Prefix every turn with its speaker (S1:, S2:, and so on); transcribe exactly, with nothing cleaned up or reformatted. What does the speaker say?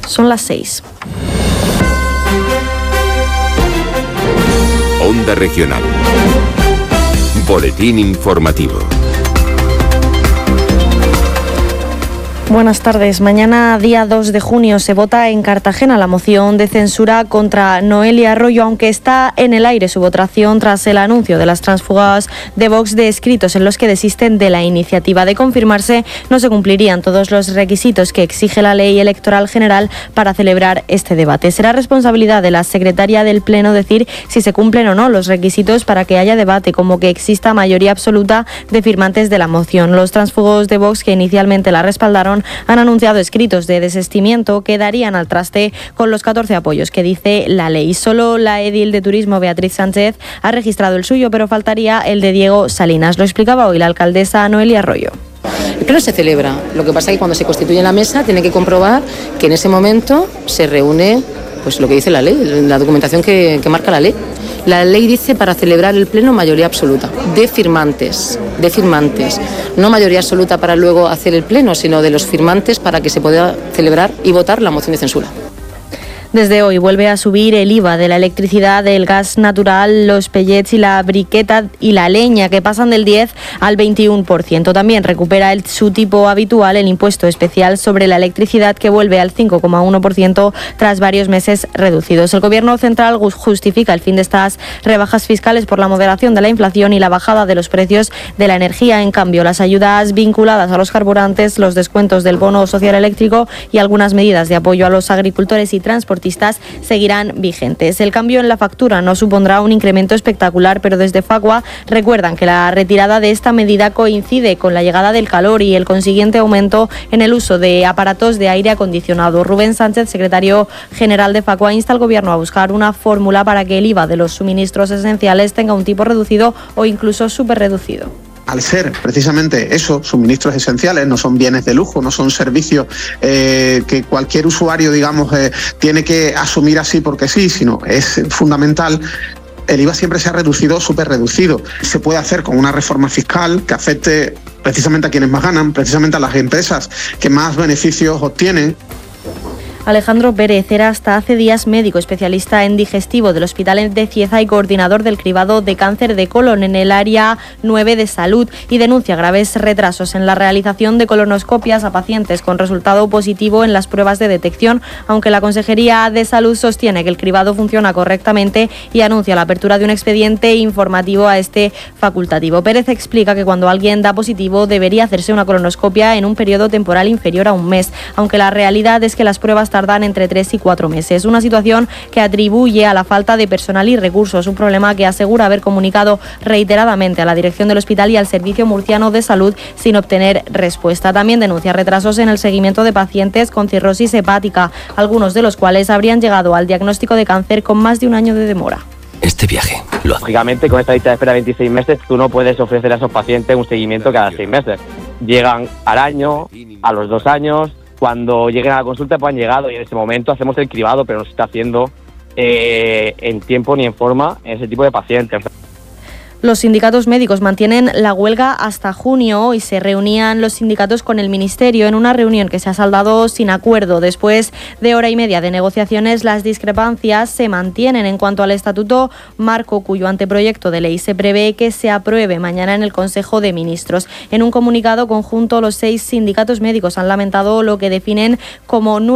S1: Son las seis.
S2: Onda Regional. Boletín informativo.
S1: Buenas tardes. Mañana, día dos de junio, se vota en Cartagena la moción de censura contra Noelia Arroyo, aunque está en el aire su votación tras el anuncio de las tránsfugas de Vox de escritos en los que desisten de la iniciativa. De confirmarse, no se cumplirían todos los requisitos que exige la Ley Electoral General para celebrar este debate. Será responsabilidad de la secretaria del Pleno decir si se cumplen o no los requisitos para que haya debate, como que exista mayoría absoluta de firmantes de la moción. Los tránsfugos de Vox, que inicialmente la respaldaron, han anunciado escritos de desistimiento que darían al traste con los catorce apoyos que dice la ley. Solo la edil de Turismo, Beatriz Sánchez, ha registrado el suyo, pero faltaría el de Diego Salinas. Lo explicaba hoy la alcaldesa Noelia Arroyo.
S3: El pleno se celebra, lo que pasa es que cuando se constituye la mesa tiene que comprobar que en ese momento se reúne pues lo que dice la ley, la documentación que, que marca la ley. La ley dice para celebrar el pleno mayoría absoluta, de firmantes, de firmantes. No mayoría absoluta para luego hacer el pleno, sino de los firmantes para que se pueda celebrar y votar la moción de censura.
S1: Desde hoy vuelve a subir el I V A de la electricidad, del gas natural, los pellets y la briqueta y la leña, que pasan del diez al veintiuno por ciento. También recupera el, su tipo habitual, el impuesto especial sobre la electricidad, que vuelve al cinco coma uno por ciento tras varios meses reducidos. El Gobierno central justifica el fin de estas rebajas fiscales por la moderación de la inflación y la bajada de los precios de la energía. En cambio, las ayudas vinculadas a los carburantes, los descuentos del bono social eléctrico y algunas medidas de apoyo a los agricultores y transportistas seguirán vigentes. El cambio en la factura no supondrá un incremento espectacular, pero desde Facua recuerdan que la retirada de esta medida coincide con la llegada del calor y el consiguiente aumento en el uso de aparatos de aire acondicionado. Rubén Sánchez, secretario general de Facua, insta al Gobierno a buscar una fórmula para que el I V A de los suministros esenciales tenga un tipo reducido o incluso súper reducido.
S4: Al ser precisamente eso, suministros esenciales, no son bienes de lujo, no son servicios eh, que cualquier usuario, digamos, eh, tiene que asumir así porque sí, sino es fundamental. El I V A siempre se ha reducido, súper reducido. Se puede hacer con una reforma fiscal que afecte precisamente a quienes más ganan, precisamente a las empresas que más beneficios obtienen.
S1: Alejandro Pérez era hasta hace días médico especialista en digestivo del Hospital de Cieza y coordinador del cribado de cáncer de colon en el área nueve de salud, y denuncia graves retrasos en la realización de colonoscopias a pacientes con resultado positivo en las pruebas de detección, aunque la Consejería de Salud sostiene que el cribado funciona correctamente y anuncia la apertura de un expediente informativo a este facultativo. Pérez explica que cuando alguien da positivo debería hacerse una colonoscopia en un periodo temporal inferior a un mes, aunque la realidad es que las pruebas tardan entre tres y cuatro meses. Una situación que atribuye a la falta de personal y recursos, un problema que asegura haber comunicado reiteradamente a la dirección del hospital y al Servicio Murciano de Salud sin obtener respuesta. También denuncia retrasos en el seguimiento de pacientes con cirrosis hepática, algunos de los cuales habrían llegado al diagnóstico de cáncer con más de un año de demora.
S5: Este viaje, lo
S6: lógicamente, con esta lista de espera de veintiséis meses, tú no puedes ofrecer a esos pacientes un seguimiento cada seis meses. Llegan al año, a los dos años. Cuando lleguen a la consulta pues han llegado, y en ese momento hacemos el cribado, pero no se está haciendo eh, en tiempo ni en forma en ese tipo de pacientes.
S1: Los sindicatos médicos mantienen la huelga hasta junio. Hoy se reunían los sindicatos con el Ministerio en una reunión que se ha saldado sin acuerdo. Después de hora y media de negociaciones, las discrepancias se mantienen en cuanto al Estatuto Marco, cuyo anteproyecto de ley se prevé que se apruebe mañana en el Consejo de Ministros. En un comunicado conjunto, los seis sindicatos médicos han lamentado lo que definen como nulo